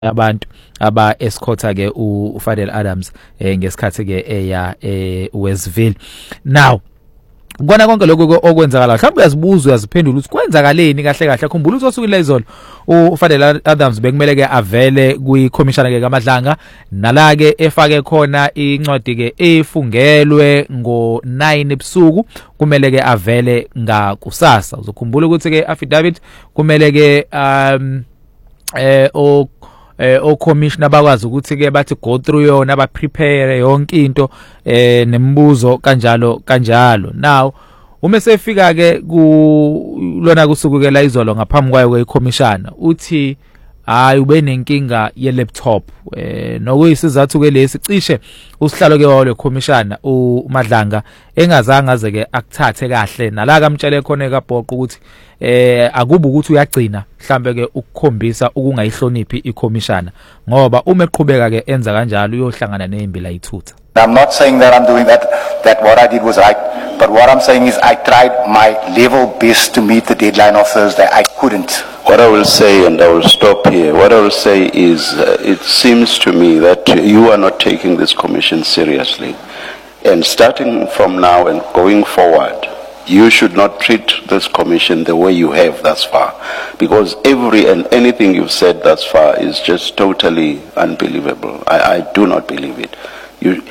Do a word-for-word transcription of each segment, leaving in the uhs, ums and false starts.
abantu aba escorta ke uFadel Adams eh, ngesikhathi ke eya eh, Westville. Now kona konke lokho okwenzakala mhlawumbe uyazibuza uyaziphendula ukuthi kwenzakaleni kahle kahle khumbula ukuthi osukile izolo uFadel Adams bekumele ke avele kwiCommissioner ke kaMadlanga nala ke efake khona incwadi ke efungelwe ngo nine ebusuku kumele ke avele ngakusasa uzokhumbula ukuthi ke affidavit kumele ke um eh o eh o commissioner bakwazi ukuthi ke bathi go through yona ba prepare yonke into eh nemibuzo kanjalo kanjalo. Now uma sefika ke ku lona kusukela izolo ngaphambi kwayo kweCommissioner uthi hayi ube nenkinga ye laptop eh nokuyisizathu ke lesi cishe usihlalo ke wale Commissioner uMadlanga engazange aze ke akuthathe kahle nala kamtshele khona eKabhoqo ukuthi eh akuba ukuthi uyagcina mhlambe ke ukukhombisa ukungayihloniphi iCommissioner ngoba uma eqhubeka ke enza kanjalo uyohlangana nezimbila yithutha. I'm not saying that I'm doing that, that what I did was right, but what I'm saying is I tried my level best to meet the deadline of Thursday. I couldn't. What I will say, and I will stop here, what I will say is uh, it seems to me that you are not taking this commission seriously. And starting from now and going forward, you should not treat this commission the way you have thus far. Because every and anything you've said thus far is just totally unbelievable. I, I do not believe it. You,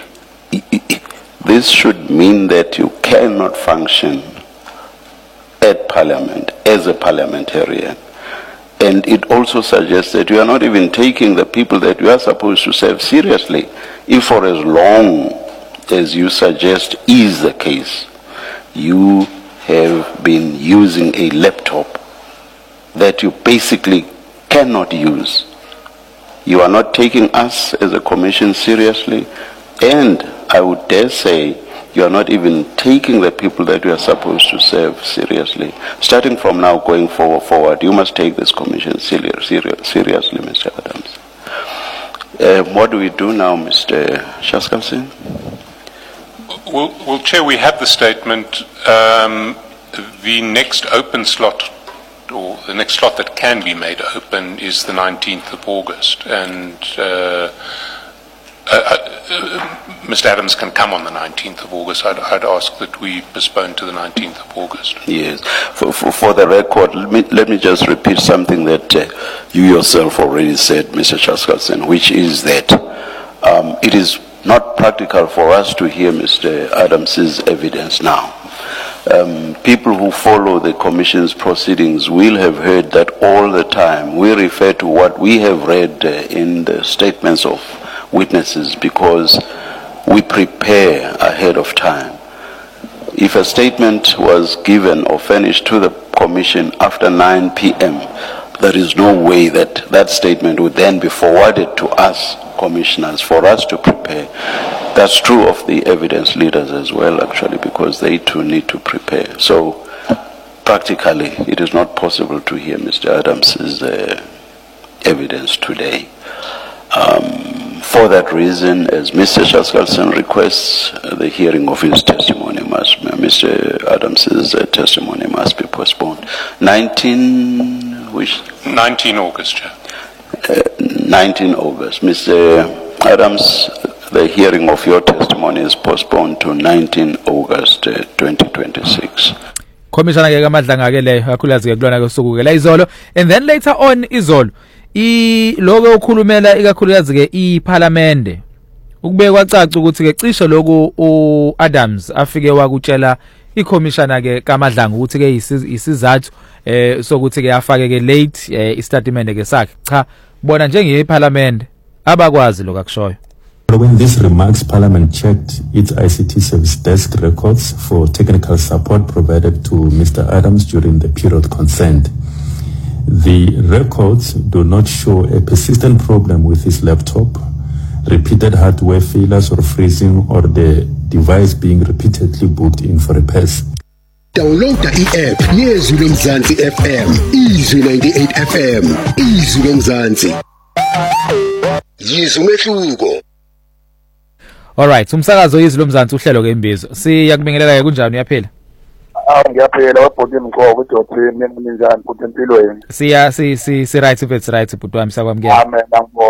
this should mean that you cannot function at Parliament as a parliamentarian. And it also suggests that you are not even taking the people that you are supposed to serve seriously, if for as long as you suggest is the case, you have been using a laptop that you basically cannot use. You are not taking us as a commission seriously, and I would dare say you are not even taking the people that you are supposed to serve seriously. Starting from now going forward, forward you must take this commission serious, serious, seriously, Mister Adams. Uh, what do we do now, Mister Shaskalsin? Well, well, Chair, we have the statement. Um, the next open slot, or the next slot that can be made open, is the nineteenth of August, and uh, uh, uh, Mister Adams can come on the nineteenth of August. I'd, I'd ask that we postpone to the nineteenth of August. Yes. For, for, for the record, let me, let me just repeat something that uh, you yourself already said, Mister Shaskalsin, which is that um, it is not practical for us to hear Mister Adams's evidence now. Um, people who follow the Commission's proceedings will have heard that all the time. We refer to what we have read uh, in the statements of witnesses because we prepare ahead of time. If a statement was given or furnished to the Commission after nine p m, there is no way that that statement would then be forwarded to us commissioners for us to prepare. That's true of the evidence leaders as well, actually, because they too need to prepare. So practically, it is not possible to hear Mister Adams's uh, evidence today. Um, for that reason, as Mister Shaskalsin requests, uh, the hearing of his testimony must, uh, Mister Adams's uh, testimony must be postponed. nineteen, which? nineteenth of August, Chair. Uh, nineteenth of August. Mister Adams, the hearing of your testimony is postponed to nineteenth of August uh, twenty twenty-six. Commissioner ke kaMadlanga ke leyo akhulazi ke kulona kusuku ke la izolo, and then later on izolo I lokho ukhulumela ikakhulukazi ke iParliament ukube kwacaca ukuthi ke cishe lokho uAdams afike wakutshela iCommissioner ke kaMadlanga ukuthi ke isizathu eh sokuthi ke afake ke late eh, istatement ke sakhe cha bona njengeParliament abakwazi lokho akushoyo. When these remarks, Parliament checked its I C T service desk records for technical support provided to Mister Adams during the period concerned. The records do not show a persistent problem with his laptop, repeated hardware failures or freezing, or the device being repeatedly booked in for repairs. Download the app Yezwi Lomzansi F M, Izwi ninety-eight F M, Izwi Lomzansi. Yizwi umehluko. Alright, umsakazo Izwi Lomzansi uhlelo ke imbizo. Siyakubingelela ke kunjani uyaphila? Awu ngiyaphela webhodi imgqoko uDothini ninjani futhi empilweni. Siya si si si right if it's right butwami sakwamukela. Amen.